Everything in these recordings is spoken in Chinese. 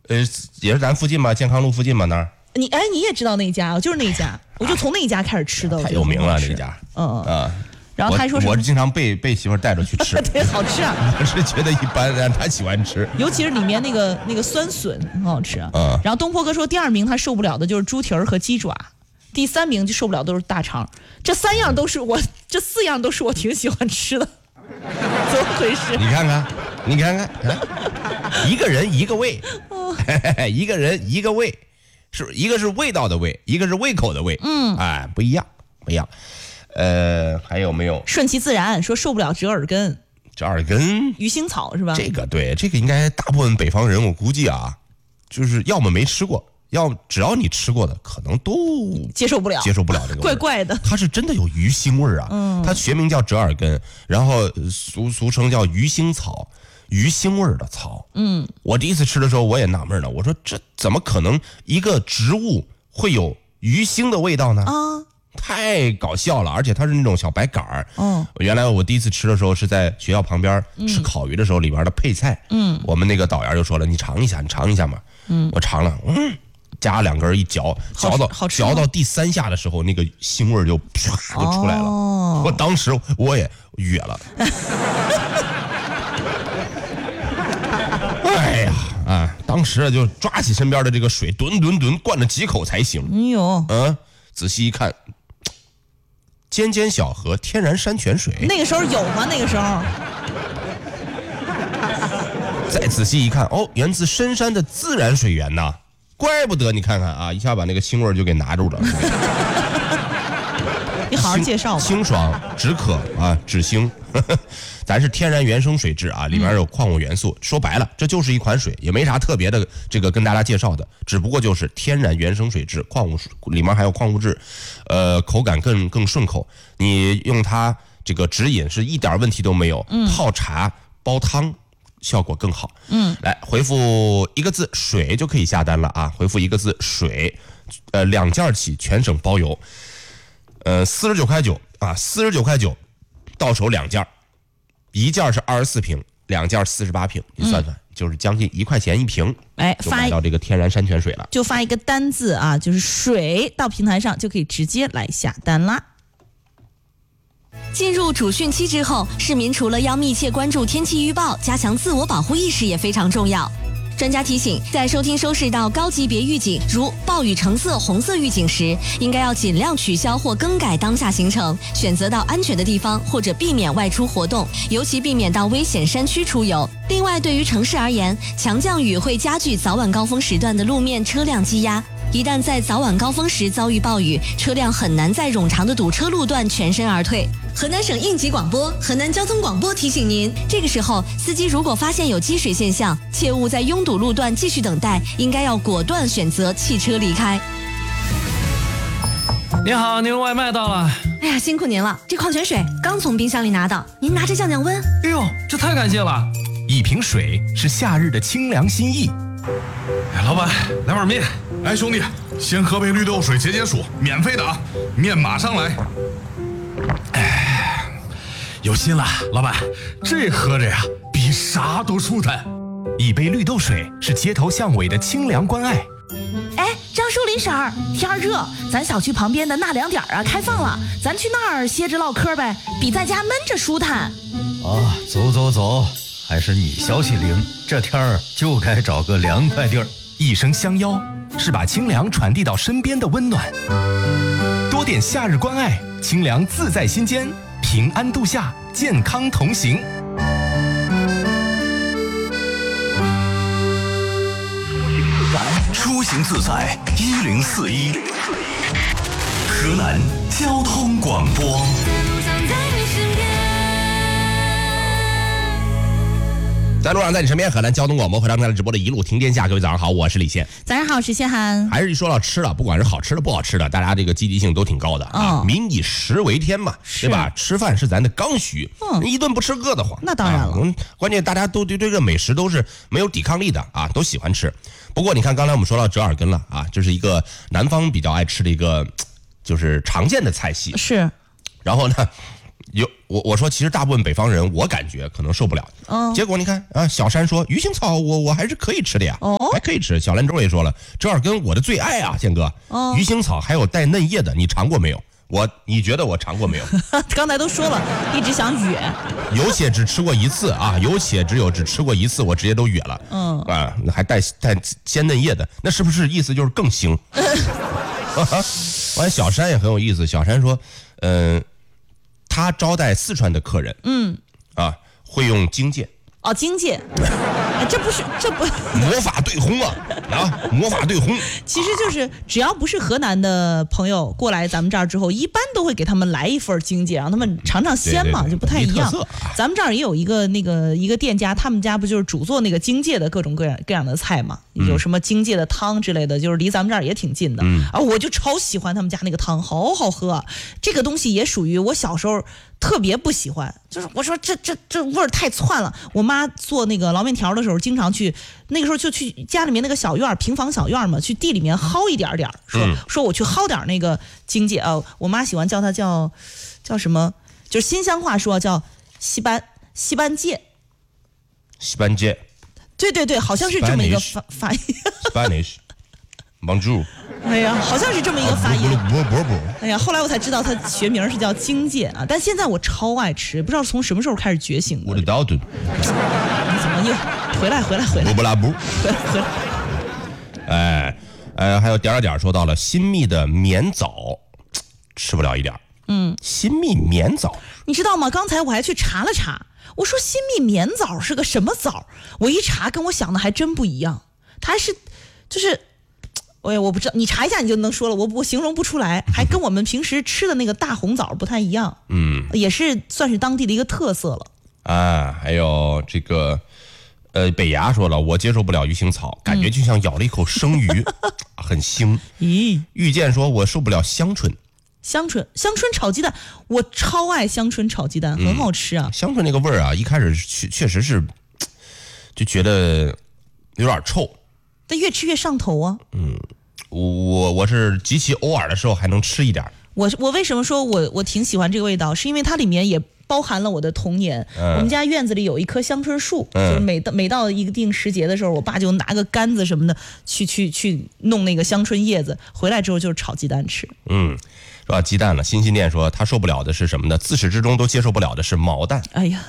也是咱附近吧，健康路附近吧那儿。 你也知道那家，就是那家，我就从那家开始吃的， 太有名了那家。 然后他还说我经常被媳妇带着去吃， 对，好吃啊。 我是觉得一般，但他喜欢吃， 尤其是里面那个酸笋很好吃。然后东坡哥说第2名他受不了的就是猪蹄儿和鸡爪，第3名就受不了都是大肠。这4样都是我挺喜欢吃的，怎么回事？ 你看看，一个人一个胃，一个人一个胃，是一个是味道的味，一个是胃口的胃，不一样。还有没有？ 顺其自然说受不了折耳根，鱼腥草是吧？ 这个应该大部分北方人我估计啊，就是要么没吃过，只要你吃过的，可能都接受不了这个味， 怪怪的。 它是真的有鱼腥味啊，它学名叫折耳根，然后俗称叫鱼腥草，鱼腥味的草。我第一次吃的时候我也纳闷了，我说这怎么可能一个植物会有鱼腥的味道呢？太搞笑了，而且它是那种小白杆儿。原来我第一次吃的时候是在学校旁边吃烤鱼的时候，里边的配菜。我们那个导员就说了，你尝一下嘛。我尝了，加2根一嚼到第3下的时候，那个腥味就啪就出来了。我当时我也哕了。哎呀当时就抓起身边的这个水，吨灌了几口才行。仔细一看。尖尖小河天然山泉水， 那个时候有吗？那个时候， 再仔细一看，源自深山的自然水源呐，怪不得你看看啊，一下把那个腥味就给拿住了。 你好好介绍吧。 清爽止渴止腥，咱是天然原生水质啊，里面有矿物元素。说白了，这就是一款水，也没啥特别的这个跟大家介绍的，只不过就是天然原生水质，矿物里面还有矿物质，口感更顺口。你用它这个直饮是一点问题都没有，泡茶煲汤效果更好。来回复一个字水就可以下单了啊，回复一个字水，2件起全省包邮。49块9啊，49块9，到手2件，1件是24瓶，2件48瓶，你算算，就是将近1块钱1瓶，就买到这个天然山泉水了。 就发一个单字啊，就是水，到平台上就可以直接来下单啦。 进入主汛期之后，市民除了要密切关注天气预报，加强自我保护意识也非常重要。专家提醒，在收听收视到高级别预警如暴雨橙色、红色预警时，应该要尽量取消或更改当下行程，选择到安全的地方，或者避免外出活动，尤其避免到危险山区出游。另外，对于城市而言，强降雨会加剧早晚高峰时段的路面车辆积压。一旦在早晚高峰时遭遇暴雨，车辆很难在冗长的堵车路段全身而退。河南省应急广播、河南交通广播提醒您，这个时候司机如果发现有积水现象，切勿在拥堵路段继续等待，应该要果断选择汽车离开。 你好，您外卖到了。 哎呀，辛苦您了，这矿泉水刚从冰箱里拿到，您拿着降降温。 哎呦，这太感谢了！ 一瓶水是夏日的清凉心意。 哎，老板，来碗面。哎，兄弟，先喝杯绿豆水解解暑，免费的啊，面马上来。哎，有心了，老板，这喝着呀，比啥都舒坦。 一杯绿豆水是街头巷尾的清凉关爱。 哎，张淑林婶儿，天热，咱小区旁边的纳凉点啊开放了，咱去那儿歇着唠嗑呗，比在家闷着舒坦。 啊，走，还是你消息灵，这天儿就该找个凉快地儿。 一声相邀，是把清凉传递到身边的温暖。多点夏日关爱，清凉自在心间，平安度夏，健康同行。 出行自在1041，河南交通广播。 在路上，在你身边，河南交通广播回到刚才直播的一路听天下。各位早上好，我是李现。 早上好，我是谢涵。 还是一说到吃了，不管是好吃的不好吃的，大家这个积极性都挺高的啊。民以食为天嘛，对吧？吃饭是咱的刚需，一顿不吃饿得慌。 那当然了， 关键大家都对这个美食都是没有抵抗力的啊，都喜欢吃。不过你看，刚才我们说到折耳根了啊，这是一个南方比较爱吃的一个就是常见的菜系。 是， 然后呢， 我说其实大部分北方人我感觉可能受不了，结果你看啊，小山说鱼腥草我还是可以吃的呀，还可以吃。小兰州也说了，这耳根我的最爱啊，宪哥，鱼腥草还有带嫩叶的，你尝过没有？你觉得我尝过没有？ 刚才都说了，一直想哕， 有且只吃过一次啊，有且只吃过一次，我直接都哕了，那还带鲜嫩叶的，那是不是意思就是更腥？完，小山也很有意思，小山说，他招待四川的客人，会用荆芥。 荆芥，这不魔法对红啊！魔法对红。 其实就是只要不是河南的朋友过来咱们这儿之后，一般都会给他们来一份荆芥，让他们尝尝鲜嘛， 对， 就不太一样。咱们这儿也有一个店家，他们家不就是主做那个荆芥的各种各样的菜嘛？有什么荆芥的汤之类的，就是离咱们这儿也挺近的。我就超喜欢他们家那个汤，好好喝啊！这个东西也属于我小时候特别不喜欢，就是我说这味儿太窜了。我妈做那个捞面条的时候，经常去，那个时候就去家里面那个小院平房小院嘛，去地里面薅一点点，说我去薅点那个荆芥啊。我妈喜欢叫它叫什么，就是新乡话说叫西班芥。 西班芥。 对，好像是这么一个发音。 Spanish。Bonjour。 哎呀，好像是这么一个发音。 不。 哎呀，后来我才知道它学名是叫荆芥啊，但现在我超爱吃，不知道从什么时候开始觉醒的。 我的道顿。 你怎么又回来？ 不拉布。 回来。还有点说到了新蜜的绵枣，吃不了一点。新蜜绵枣， 你知道吗？刚才我还去查了查，我说新蜜绵枣是个什么枣？我一查，跟我想的还真不一样，它是就是。我不知道，你查一下你就能说了，我形容不出来，还跟我们平时吃的那个大红枣不太一样，也是算是当地的一个特色了啊。还有这个，北牙说了，我接受不了鱼腥草，感觉就像咬了一口生鱼，很腥。遇见说我受不了香椿炒鸡蛋，我超爱香椿炒鸡蛋，很好吃啊。香椿那个味儿啊，一开始确实是就觉得有点臭。 但越吃越上头啊！ 我是极其偶尔的时候还能吃一点。 我为什么说我挺喜欢这个味道？是因为它里面也包含了我的童年。我们家院子里有一棵香椿树，就是每到一定时节的时候，我爸就拿个杆子什么的去弄那个香椿叶子，回来之后就是炒鸡蛋吃。 说到鸡蛋了，欣欣念说他受不了的是什么呢？自始至终都接受不了的是毛蛋。 哎呀，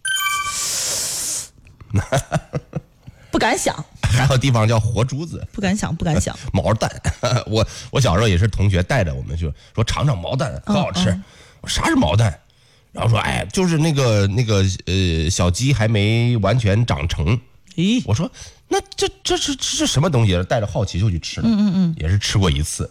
不敢想。 还有地方叫活珠子， 不敢想。 毛蛋，我小时候也是同学带着我们去说尝尝毛蛋，很好吃。我说啥是毛蛋？然后说就是那个小鸡还没完全长成。我说那这是什么东西？带着好奇就去吃了。也是吃过一次。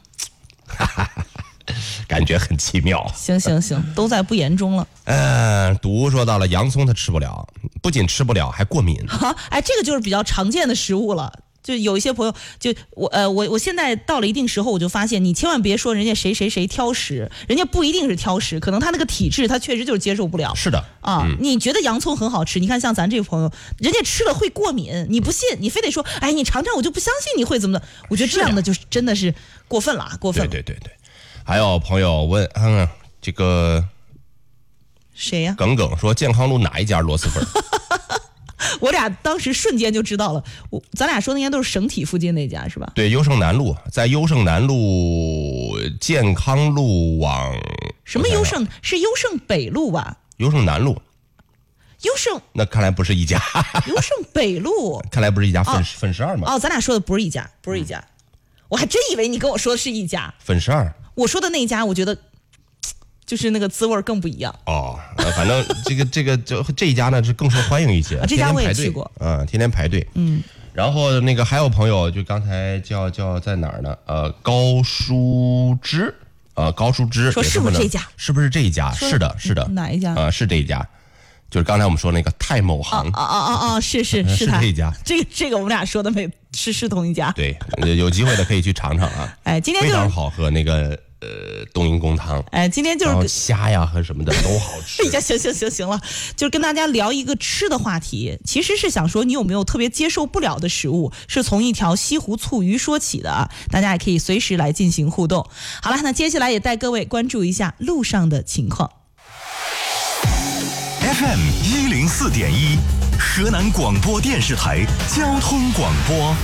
感觉很奇妙。 行，都在不言中了。 毒说到了洋葱，他吃不了，不仅吃不了，还过敏。 这个就是比较常见的食物了。就有一些朋友，就我现在到了一定时候，我就发现，你千万别说人家谁挑食，人家不一定是挑食，可能他那个体质，他确实就是接受不了。 是的啊，你觉得洋葱很好吃，你看像咱这个朋友，人家吃了会过敏，你不信，你非得说，你尝尝，我就不相信你会怎么的。我觉得这样的就是真的是过分了，过分了。 对。还有朋友问，这个谁呀？ 耿耿说健康路哪一家螺蛳粉？ 我俩当时瞬间就知道了，咱俩说的应该都是省体附近那家是吧？ 对，优胜南路，在优胜南路健康路往什么优胜？是优胜北路吧？ 优胜南路。 优胜那看来不是一家。 优胜北路看来不是一家，粉12嘛。 咱俩说的不是一家，我还真以为你跟我说的是一家。 粉12。 我说的那一家，我觉得就是那个滋味更不一样。 反正这一家呢是更受欢迎一些。 这家我也去过。 天天排队。然后那个还有朋友就刚才叫在哪儿呢？高淑芝。高淑芝说是不是这家？ 是不是这一家？是的。 哪一家？ 是这一家。就是刚才我们说那个泰某行。 是他这一家。 这个我们俩说的是同一家。 对，有机会的可以去尝尝啊。 今天非常好喝那个冬阴功汤。 今天就是虾呀和什么的都好吃。 行了，就是跟大家聊一个吃的话题，其实是想说你有没有特别接受不了的食物，是从一条西湖醋鱼说起的啊。大家也可以随时来进行互动。好了，那接下来也带各位关注一下路上的情况。 FM 104.1，河南广播电视台交通广播。